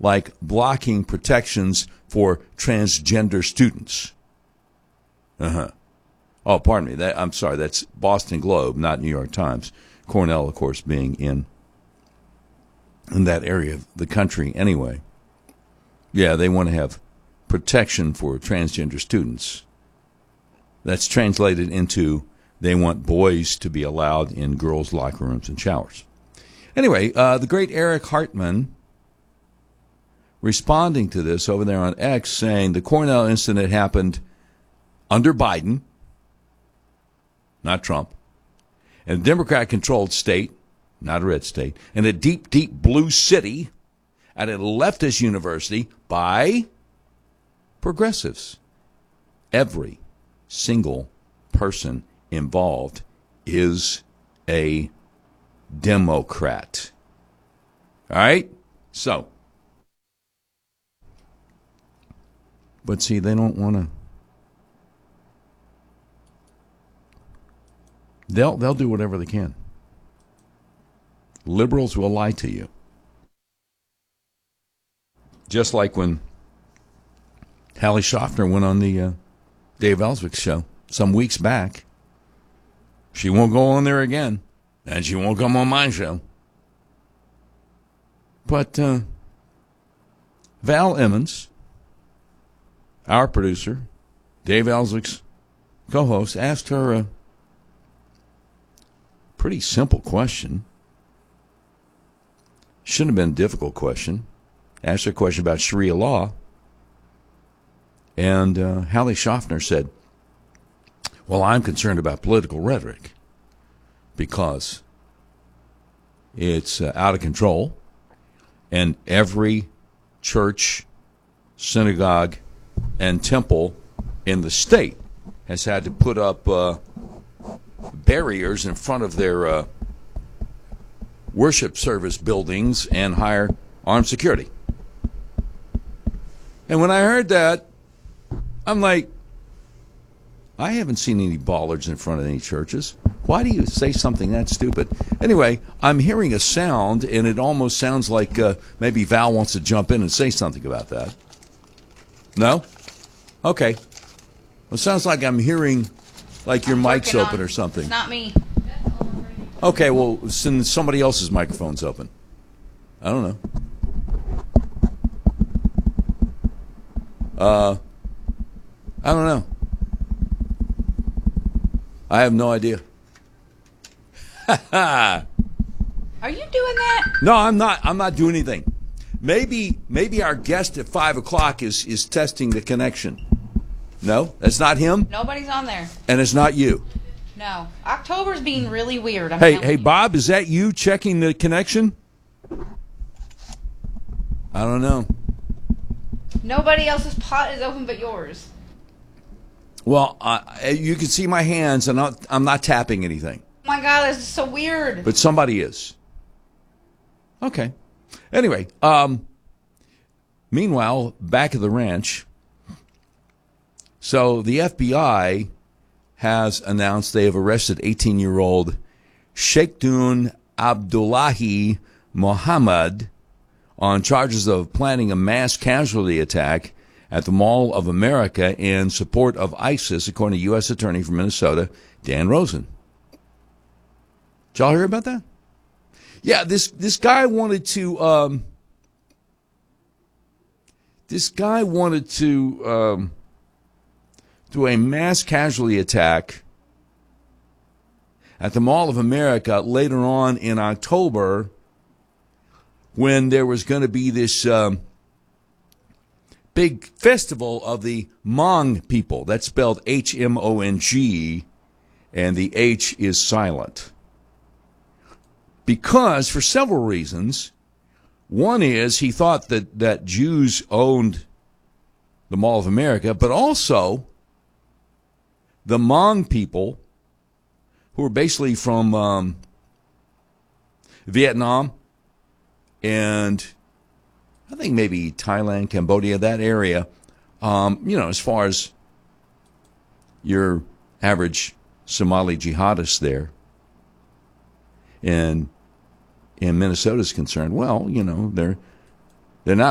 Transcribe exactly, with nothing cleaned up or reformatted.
like blocking protections for transgender students. Uh-huh. Oh, pardon me. That, I'm sorry. That's Boston Globe, not New York Times. Cornell, of course, being in in that area of the country anyway. Yeah, they want to have protection for transgender students. That's translated into they want boys to be allowed in girls' locker rooms and showers. Anyway, uh, the great Eric Hartman responding to this over there on X, saying the Cornell incident happened under Biden, not Trump, in a Democrat-controlled state, not a red state, in a deep, deep blue city at a leftist university by progressives. Every single person involved is a Democrat. All right? So, but see, they don't want to. They'll they'll do whatever they can. Liberals will lie to you. Just like when Hallie Schaffner went on the uh, Dave Ellswick show some weeks back. She won't go on there again, and she won't come on my show. But uh, Val Emmons, our producer, Dave Ellswick's co-host, asked her a pretty simple question. Shouldn't have been a difficult question. Asked her a question about Sharia law. And uh, Hallie Schaffner said, well, I'm concerned about political rhetoric because it's uh, out of control, and every church, synagogue, and temple in the state has had to put up uh, barriers in front of their uh, worship service buildings and hire armed security. And when I heard that, I'm like, I haven't seen any bollards in front of any churches. Why do you say something that stupid? Anyway, I'm hearing a sound, and it almost sounds like uh, maybe Val wants to jump in and say something about that. No? Okay. Well, it sounds like I'm hearing like your I'm mic's open on, or something. It's not me. Okay, well, since somebody else's microphone's open. I don't know. Uh, I don't know. I have no idea. Are you doing that? No, I'm not. I'm not doing anything. Maybe, maybe our guest at five o'clock is is testing the connection. No, that's not him. Nobody's on there. And it's not you. No. October's being really weird. I'm Hey, hey, you. Bob, is that you checking the connection? I don't know. Nobody else's pot is open but yours. Well, uh, you can see my hands, and I'm not, I'm not tapping anything. Oh my God, this is so weird. But somebody is. Okay. Anyway, um, meanwhile, back at the ranch, so the F B I has announced they have arrested eighteen-year-old Sheikhdun Abdullahi Mohammed on charges of planning a mass casualty attack at the Mall of America in support of ISIS, according to U S Attorney from Minnesota, Dan Rosen. Did y'all hear about that? Yeah, this this guy wanted to um, this guy wanted to um, do a mass casualty attack at the Mall of America later on in October, when there was going to be this um, big festival of the Hmong people. That's spelled H M O N G, and the H is silent. Because, for several reasons, one is he thought that, that Jews owned the Mall of America, but also the Hmong people, who are basically from um, Vietnam and I think maybe Thailand, Cambodia, that area, um, you know, as far as your average Somali jihadist there. And in Minnesota is concerned, well, you know, they're they're not